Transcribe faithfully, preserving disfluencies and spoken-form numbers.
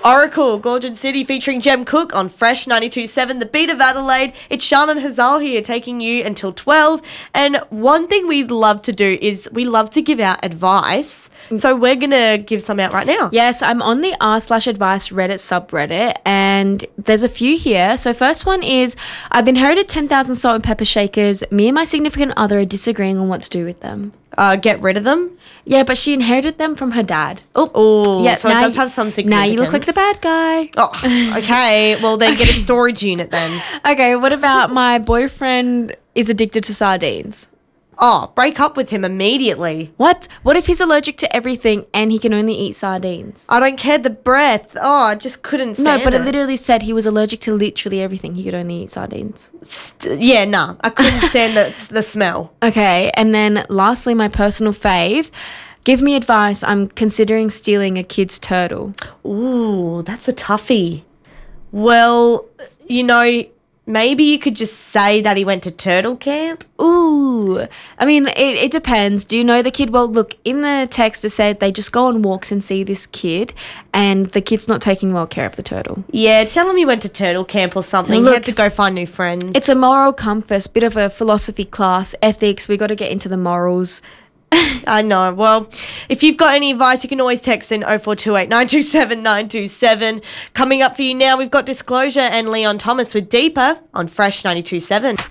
Oracle, Gorgon City featuring Jem Cook on Fresh ninety-two point seven, The Beat of Adelaide. It's Shannon Hazal here taking you until twelve. And one thing we love to do is we love to give out advice. So we're going to give some out right now. Yes, I'm on the r slash advice Reddit subreddit and there's a few here. So first one is, I've inherited ten thousand salt and pepper shakers. Me and my significant other are disagreeing on what to do with them. Uh, get rid of them? Yeah, but she inherited them from her dad. Oh, yeah, so it does you, have some significance. Now you look like the bad guy. Oh, okay. Well, then get a storage unit then. Okay, what about my boyfriend is addicted to sardines? Oh, break up with him immediately. What? What if he's allergic to everything and he can only eat sardines? I don't care the breath. Oh, I just couldn't stand No, but it. it literally said he was allergic to literally everything. He could only eat sardines. St- yeah, nah. I couldn't stand the, the smell. Okay, and then lastly, my personal fave. Give me advice. I'm considering stealing a kid's turtle. Ooh, that's a toughie. Well, you know, maybe you could just say that he went to turtle camp. Ooh. I mean, it, it depends. Do you know the kid? Well, look, in the text it said they just go on walks and see this kid and the kid's not taking well care of the turtle. Yeah, tell him he went to turtle camp or something. Look, he had to go find new friends. It's a moral compass, bit of a philosophy class, ethics. We got to get into the morals. I know. Well, if you've got any advice, you can always text in oh four two eight, nine two seven, nine two seven. Coming up for you now, we've got Disclosure and Leon Thomas with Deeper on Fresh ninety-two point seven.